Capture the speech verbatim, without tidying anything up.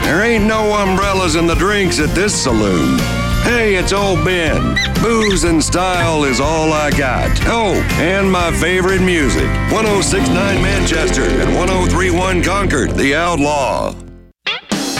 There ain't no umbrellas in the drinks at this saloon. Hey, it's old Ben. Booze and style is all I got. Oh, and my favorite music. one oh six point nine Manchester and one oh three point one Concord, The Outlaw.